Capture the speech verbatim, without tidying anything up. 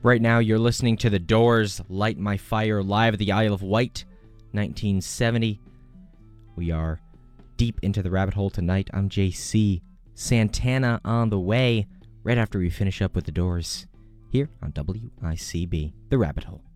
Right now, you're listening to The Doors, Light My Fire, live at the Isle of Wight, nineteen seventy. We are deep into the rabbit hole tonight. I'm J C. Santana on the way, right after we finish up with The Doors, here on W I C B, The Rabbit Hole.